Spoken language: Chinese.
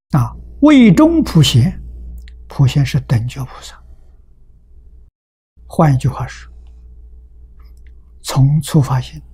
位中普贤，普贤是等觉菩萨。换一句话说，从初发心